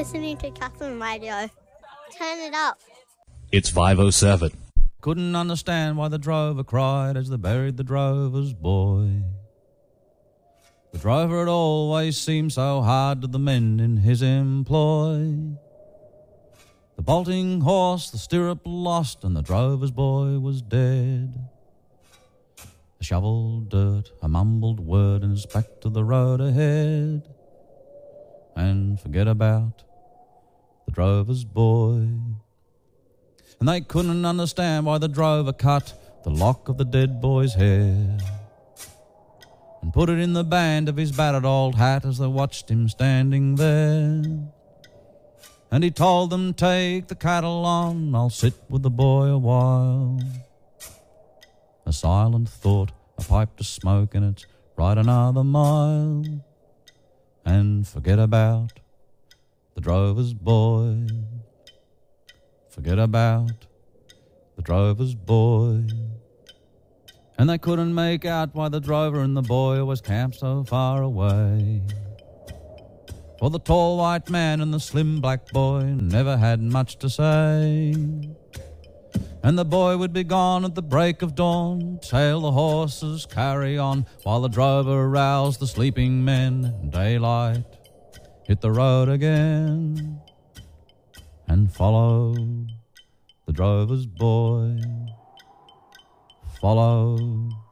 listening to Catherine Radio. Turn it up. It's 5:07. Couldn't understand why the drover cried as they buried the drover's boy. The drover had always seemed so hard to the men in his employ. The bolting horse, the stirrup lost, and the drover's boy was dead. A shoveled dirt, a mumbled word, and it's back to the road ahead. And forget about the drover's boy. And they couldn't understand why the drover cut the lock of the dead boy's hair and put it in the band of his battered old hat as they watched him standing there. And he told them, take the cattle on, I'll sit with the boy a while. A silent thought, a pipe to smoke, and it's right another mile. And forget about the drover's boy. Forget about the drover's boy. And they couldn't make out why the drover and the boy was camped so far away. For the tall white man and the slim black boy never had much to say. And the boy would be gone at the break of dawn, tail the horses, carry on, while the drover aroused the sleeping men. Daylight hit the road again and followed the drover's boy. Followed